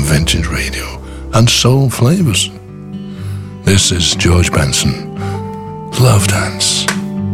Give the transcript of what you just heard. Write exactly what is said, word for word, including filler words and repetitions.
vintage radio and soul flavors. This is George Benson, Love Dance.